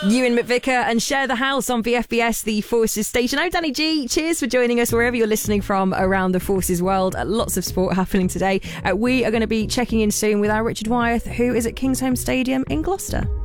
Ewan McVicker and Share the House on VFBS, the Forces station. I'm Danny G. Cheers for joining us wherever you're listening from around the Forces world. Lots of sport happening today. We are going to be checking in soon with our Richard Wyeth, who is at Kingsholm Stadium in Gloucester.